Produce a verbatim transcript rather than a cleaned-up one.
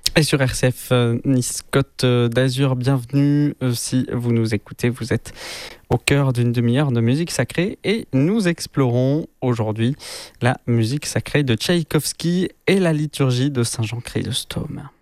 Et sur R C F euh, Nice Côte d'Azur, bienvenue. Euh, si vous nous écoutez, vous êtes au cœur d'une demi-heure de musique sacrée et nous explorons aujourd'hui la musique sacrée de Tchaïkovski et la liturgie de Saint Jean Chrysostome.